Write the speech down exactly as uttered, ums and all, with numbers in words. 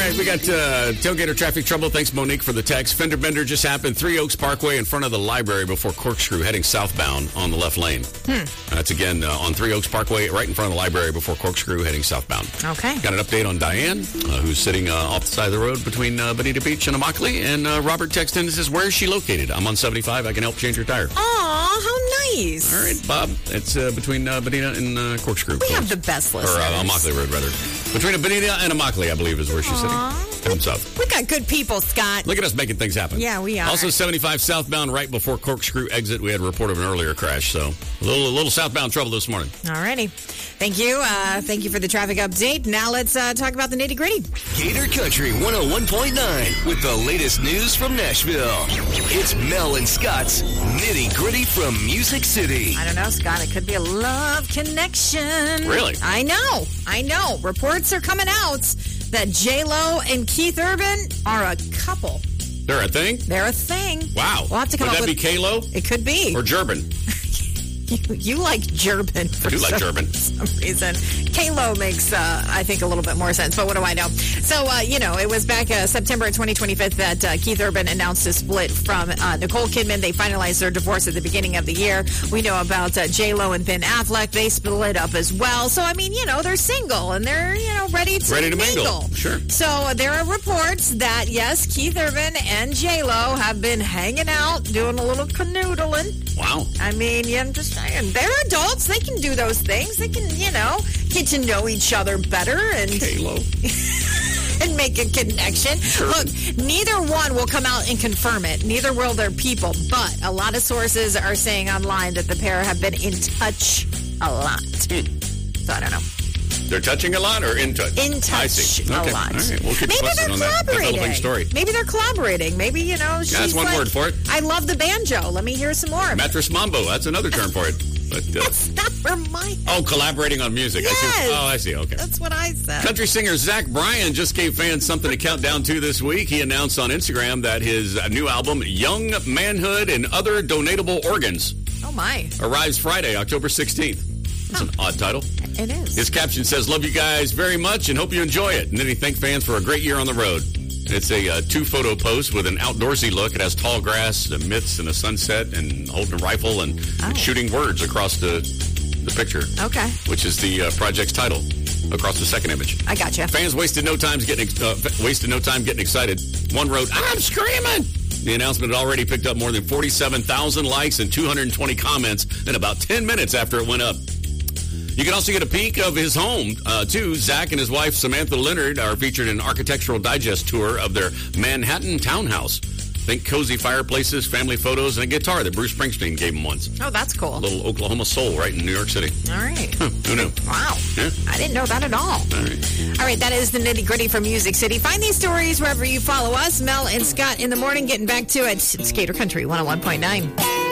right, we got uh, tailgater traffic trouble. Thanks, Monique, for the text. Fender bender just happened. Three Oaks Parkway in front of the library before Corkscrew, heading southbound on the left lane. Hmm. That's again uh, on Three Oaks Parkway, right in front of the library before Corkscrew, heading southbound. Okay. Got an update on Diane, uh, who's sitting uh, off the side of the road between uh, Bonita Beach and Immokalee. And uh, Robert texted in and says, "Where is she located? I'm on seventy-five. I can help change her tire." Aw, how nice. All right, Bob. It's uh, between uh, Bonita and uh, Corkscrew. We have the best listeners. Or uh, Immokalee Road, rather. Between Bonita and Immokalee, I believe, is where she's Aww. sitting. Down south. We got good people, Scott. Look at us making things happen. Yeah, we are. Also, seventy-five southbound right before Corkscrew exit. We had a report of an earlier crash, so a little, a little southbound trouble this morning. Alrighty. Thank you. Uh, thank you for the traffic update. Now let's uh, talk about the nitty-gritty. Gator Country one oh one point nine with the latest news from Nashville. It's Mel and Scott's Nitty Gritty from Music City. I don't know, Scott. It could be a love connection. Really? I know. I know. Reports are coming out that J-Lo and Keith Urban are a couple. They're a thing? They're a thing. Wow. We'll have to come Would up that with... be K-Lo? It could be. Or Gerben? You, you like Gerben for I do like some, Gerben. some reason. K-Lo makes, uh, I think, a little bit more sense, but what do I know? So, uh, you know, it was back uh, September twenty twenty-five that uh, Keith Urban announced a split from uh, Nicole Kidman. They finalized their divorce at the beginning of the year. We know about uh, J-Lo and Ben Affleck. They split up as well. So, I mean, you know, they're single and they're, you know, ready to, ready to mingle. mingle. Sure. So, uh, there are reports that, yes, Keith Urban and J-Lo have been hanging out, doing a little canoodling. Wow. I mean, yeah, I'm just saying. They're adults. They can do those things. They can, you know, get to know each other better and K-Lo. and make a connection. Sure. Look, neither one will come out and confirm it. Neither will their people. But a lot of sources are saying online that the pair have been in touch a lot. Hmm. So I don't know. They're touching a lot or in touch? In touch I see. a Okay. lot. All right. We'll keep Maybe posted they're on that. That's a collaborating. whole big story. Maybe they're collaborating. Maybe, you know, she's Yeah, that's one like, word for it. I love the banjo. Let me hear some more. Mattress Mambo. That's another term for it. But, uh, That's not for my... oh, collaborating on music. I see. Yes. Oh, I see. Okay. That's what I said. Country singer Zach Bryan just gave fans something to count down to this week. He announced on Instagram that his new album, Young Manhood and Other Donatable Organs, Oh, my. arrives Friday, October sixteenth. That's an odd title. It is. His caption says, "Love you guys very much and hope you enjoy it." And then he thanked fans for a great year on the road. It's a uh, two-photo post with an outdoorsy look. It has tall grass, the myths, and a sunset, and holding a rifle and, Oh. and shooting words across the the picture, Okay. which is the uh, project's title across the second image. I got you. Fans wasted no time getting uh, wasted no time getting excited. One wrote, "I'm screaming." The announcement had already picked up more than forty-seven thousand likes and two hundred twenty comments in about ten minutes after it went up. You can also get a peek of his home, uh, too. Zach and his wife, Samantha Leonard, are featured in an Architectural Digest tour of their Manhattan townhouse. Think cozy fireplaces, family photos, and a guitar that Bruce Springsteen gave him once. Oh, that's cool. A little Oklahoma soul right in New York City. All right. Huh, who knew? Wow. Yeah. I didn't know that at all. All right. All right, that is the nitty-gritty from Music City. Find these stories wherever you follow us. Mel and Scott in the morning, getting back to it. It's Gator Country one oh one point nine.